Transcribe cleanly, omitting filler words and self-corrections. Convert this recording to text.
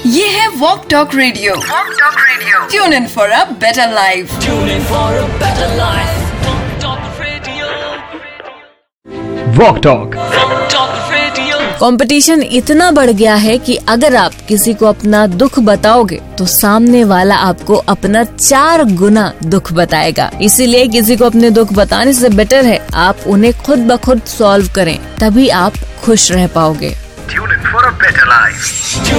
ये है walk talk radio. Tune in for a better life. Walk talk. Competition इतना बढ़ गया है कि अगर आप किसी को अपना दुख बताओगे तो सामने वाला आपको अपना 4 गुना दुख बताएगा। इसीलिए किसी को अपने दुख बताने से बेटर है आप उन्हें खुद ब खुद सॉल्व करें, तभी आप खुश रह पाओगे। Tune in for a better life.